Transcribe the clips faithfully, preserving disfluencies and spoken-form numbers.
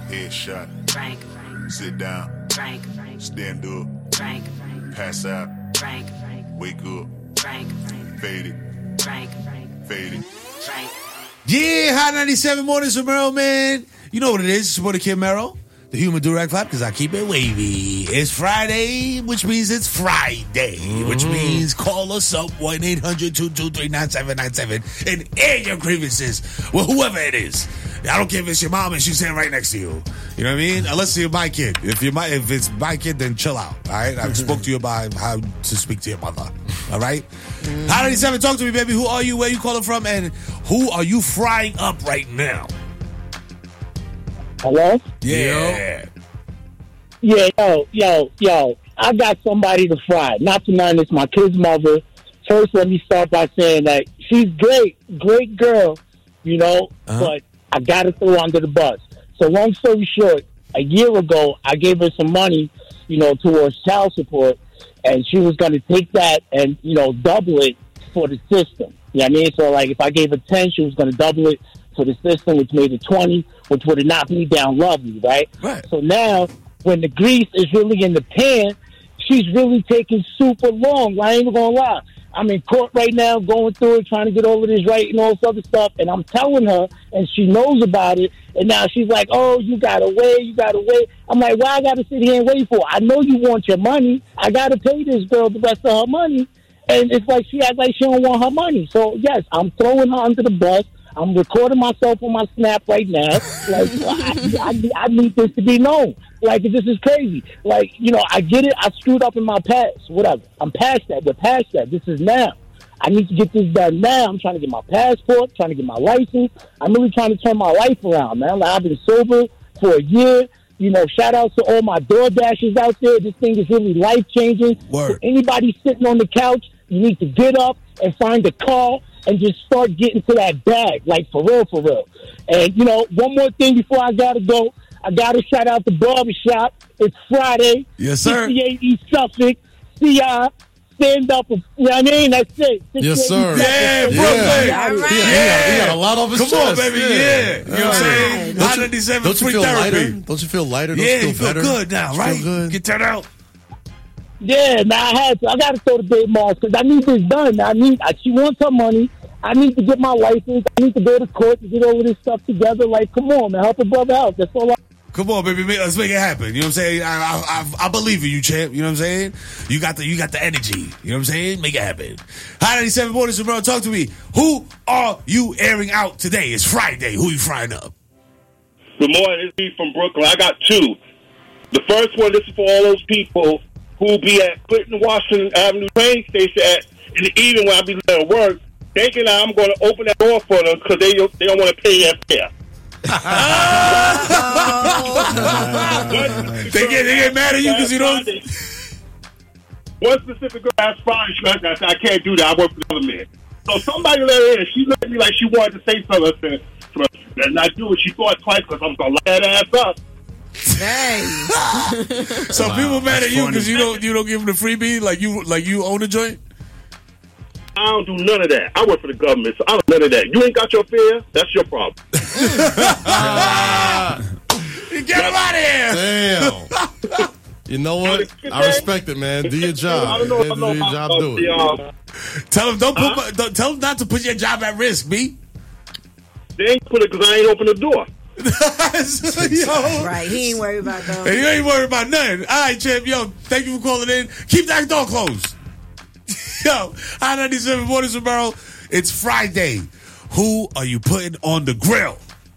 Headshot. Frank. Sit down. Frank. Stand up. Frank. Pass out. Frank. Wake up. Frank. Fade it. Frank. Fade it. Frank. Yeah, Hot ninety-seven Mornings with Merrill, man. You know what it is. It's your boy, Kid Merrill. The human direct vibe, because I keep it wavy. It's Friday, which means it's Friday, mm-hmm. which means call us up, one eight hundred two two three nine seven nine seven, and air your grievances with whoever it is. I don't care if it's your mom and she's sitting right next to you. You know what I mean? Unless it's my kid. If you're my, if it's my kid, then chill out, all right? I spoke to you about how to speak to your mother, all right? Mm-hmm. Hot ninety-seven, talk to me, baby. Who are you? Where you calling from? And who are you frying up right now? Hello? Yeah. Yeah, yo, yo, yo. I got somebody to fry. Not to mention, it's my kid's mother. First, let me start by saying that she's great, great girl, you know, uh-huh. but I got to throw her under the bus. So long story short, a year ago, I gave her some money, you know, towards child support, and she was going to take that and, you know, double it for the system. You know what I mean? So, like, if I gave her ten, she was going to double it for the system, which made it twenty, which would have knocked me down lovely, right? Right. So now, when the grease is really in the pan, she's really taking super long. I ain't even gonna lie. I'm in court right now, going through it, trying to get over this right and all this other stuff, and I'm telling her, and she knows about it, and now she's like, oh, you gotta wait, you gotta wait. I'm like, why I gotta sit here and wait for? I know you want your money. I gotta pay this girl the rest of her money. And it's like she acts like she don't want her money. So, yes, I'm throwing her under the bus. I'm recording myself on my Snap right now. Like, I, I, I need this to be known. Like, this is crazy. Like, you know, I get it. I screwed up in my past. Whatever. I'm past that. We're past that. This is now. I need to get this done now. I'm trying to get my passport, trying to get my license. I'm really trying to turn my life around, man. Like, I've been sober for a year. You know, shout out to all my DoorDashers out there. This thing is really life-changing. Word. For anybody sitting on the couch, you need to get up and find a car and just start getting to that bag, like for real, for real. And, you know, one more thing before I got to go. I got to shout out the barbershop. It's Friday. Yes, sir. sixty-eight East Suffolk. C I. Stand up. You know what I mean? That's it. Yes, sir. Yeah, Brooklyn. Yeah. All right. He, he, got, he got a lot off his Come chest. on, baby. Yeah. yeah. You know what I'm saying? Don't you, ninety-seven don't you free feel therapy. lighter? Don't you feel lighter? Don't Yeah, you feel, you feel better? good now, You right? feel good? Get that out. Yeah, now I had to. I got to throw the big malls because I need this done. I need. I, she wants her money. I need to get my license. I need to go to court to get all of this stuff together. Like, come on, man. Help a brother out. That's all I... Come on, baby. Let's make it happen. You know what I'm saying? I, I, I, I believe in you, champ. You know what I'm saying? You got the you got the energy. You know what I'm saying? Make it happen. Hot ninety-seven Mornings, bro. Talk to me. Who are you airing out today? It's Friday. Who you frying up? Good morning. It's me from Brooklyn. I got two. The first one, this is for all those people who be at Clinton Washington Avenue train station at, in the evening when I be there at work, thinking I'm going to open that door for them because they, they don't want to pay their fare. they get they get mad at you because you don't. One specific girl asked Friday, she asked, I said, I can't do that. I work for the other man. So somebody let her in. She looked at me like she wanted to say something. I said, and I do it. She thought twice because I'm going to light that ass up. Dang. So wow, people mad at you because you don't you don't give them the freebie like you like you own a joint. I don't do none of that. I work for the government, so I don't do none of that. You ain't got your fare, that's your problem. Get him out of here. Damn. You know what? I respect it, man. Do your job. I don't know, I don't know do your how, job. uh, Do it. the, um, Tell them don't put uh-huh. don't, tell them not to put your job at risk, B. They ain't put it because I ain't open the door. Yo. Right, he ain't worried about that. Hey, you ain't worried about nothing. All right, champ. Yo, thank you for calling in. Keep that door closed. Yo, Hot ninety-seven Mornings with Merrill. It's Friday. Who are you putting on the grill?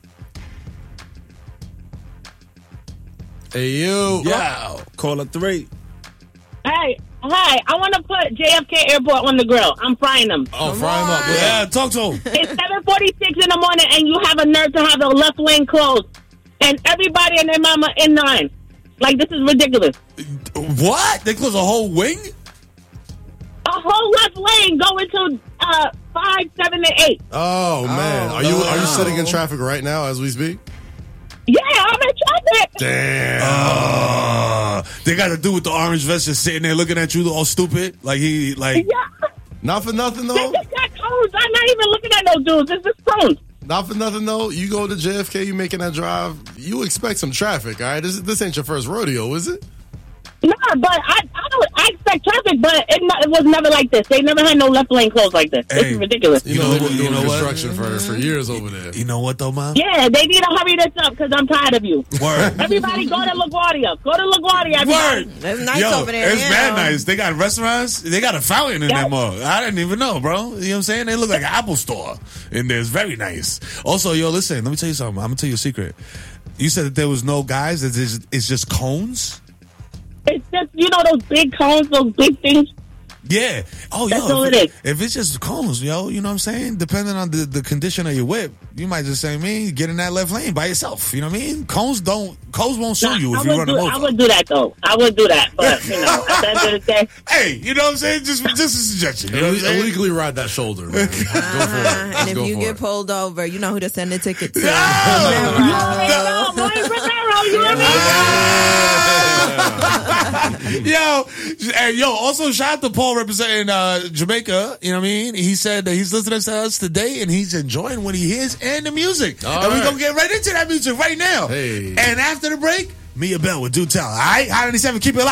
Hey, you. Yo. Caller three. Hey, hi. I want to put J F K Airport on the grill. I'm frying them. Oh, Come fry him up. on. Yeah. Yeah, talk to him. It's seven forty-six in the morning, and you have a nerve to have the left lane closed. And everybody and their mama in line. Like, this is ridiculous. What? They close a whole wing? A whole left lane going to uh, five, seven, and eight. Oh, man. Oh, Are you are you no. sitting in traffic right now as we speak? Yeah, I'm in traffic. Damn. Uh, they got to do with the orange vest just sitting there looking at you all stupid. Like he, like. Yeah. Not for nothing, This though? is that cones. I'm not even looking at no dudes. This is cones. Not for nothing though. You go to J F K, you making that drive. You expect some traffic, all right? This, this ain't your first rodeo, is it? No, but I, I don't. I expect traffic, but it, not, it was never like this. They never had no left lane closed like this. This Hey, is ridiculous. You know, know they've what- been you doing know what? construction for, for years over there. You know what though, man? Yeah, they need to hurry this up because I'm tired of you. Word. Everybody go to LaGuardia. Go to LaGuardia, everybody. Word. It's nice Yo, over there it's now. mad nice. They got restaurants. They got a fountain in Yeah. that mall. I didn't even know, bro. You know what I'm saying? They look like an Apple store in there. It's very nice. Also, yo, listen. Let me tell you something. I'm gonna tell you a secret. You said that there was no guys. It's just, it's just cones. It's just, you know, those big cones, those big things. Yeah. Oh, That's yo. all if, it is. if it's just cones, yo, you know what I'm saying? Depending on the, the condition of your whip, you might just say, me, get in that left lane by yourself. You know what I mean? Cones don't. Cones won't sue Nah, you I if you would run do, them I over. would do that, though. I would do that. But, you know, at the end of the day, Hey, you know what I'm saying? Just, just a suggestion. You know what I'm Illeg- saying? Illegally ride that shoulder, man. Go for it. Uh, Just and if go you for get it. pulled over, you know who to send the ticket to. No! you already know, Boy Romero, you already Yo, hey, yo, also shout out to Paul representing uh, Jamaica. You know what I mean? He said that he's listening to us today and he's enjoying what he hears and the music. All and we're right. going to get right into that music right now. Hey. And after the break, Mia Bell with Do Tell. All right? Hot ninety-seven, keep it locked.